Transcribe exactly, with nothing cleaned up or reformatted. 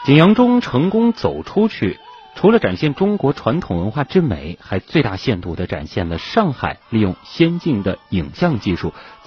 景阳钟成功走出去，除了展现中国传统文化之美，还最大限度地展现了上海利用先进的影像技术